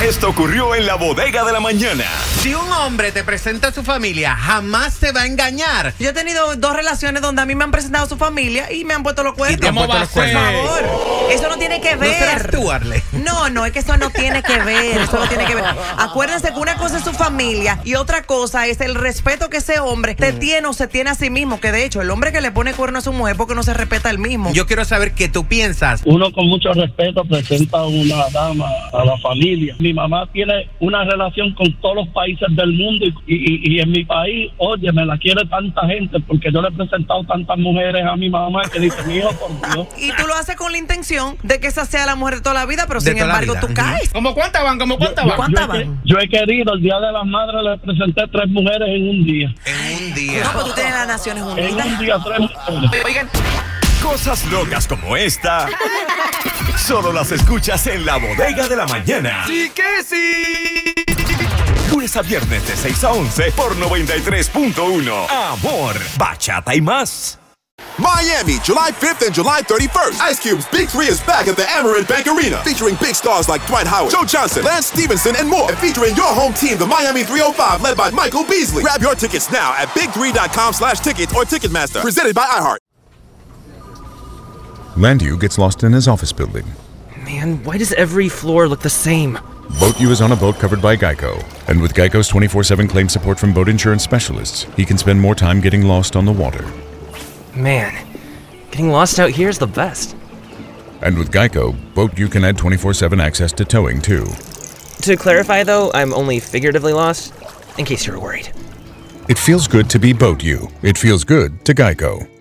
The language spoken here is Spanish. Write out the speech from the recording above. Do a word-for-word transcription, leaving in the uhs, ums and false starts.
Esto ocurrió en la bodega de la mañana. Si un hombre te presenta a su familia, jamás te va a engañar. Yo he tenido dos relaciones donde a mí me han presentado a su familia y me han puesto los cuernos. ¿Y te han puesto los cuernos? Por favor, eso no tiene que ver. ¿No serás tú, Arle? No, no, es que eso no tiene que ver, eso no tiene que ver. Acuérdense que una cosa es su familia y otra cosa es el respeto que ese hombre te tiene o se tiene a sí mismo, que de hecho el hombre que le pone cuerno a su mujer porque no se respeta el mismo. Yo quiero saber qué tú piensas. Uno con mucho respeto presenta a una dama a la familia. Mi mamá tiene una relación con todos los países del mundo y, y, y en mi país, oye, me la quiere tanta gente porque yo le he presentado tantas mujeres a mi mamá que dice, mi hijo, por Dios. Y tú lo haces con la intención de que esa sea la mujer de toda la vida, pero De sin toda la embargo vida. tú caes. ¿Cómo cuántas van? ¿Cómo cuántas Yo- van? ¿Cuántas yo, he, van? yo he querido, el Día de las Madres le presenté tres mujeres en un día. En un día. No, pues tú tienes las Naciones En Unidas. un día tres mujeres. Oigan, Cosas locas como esta, solo las escuchas en la bodega de la mañana. ¡Sí que sí! Lunes a viernes de seis a once por noventa y tres punto uno. Amor, bachata y más. Miami, July fifth and July thirty-first. Ice Cube's Big Three is back at the Amerant Bank Arena, featuring big stars like Dwight Howard, Joe Johnson, Lance Stevenson, and more. And featuring your home team, the Miami three oh five, led by Michael Beasley. Grab your tickets now at big three dot com slash tickets or Ticketmaster. Presented by iHeart. Landu gets lost in his office building. Man, why does every floor look the same? BoatU is on a boat covered by Geico. And with Geico's twenty-four seven claim support from boat insurance specialists, he can spend more time getting lost on the water. Man, getting lost out here is the best. And with Geico, BoatU can add twenty-four seven access to towing too. To clarify though, I'm only figuratively lost, in case you were worried. It feels good to be BoatU. It feels good to Geico.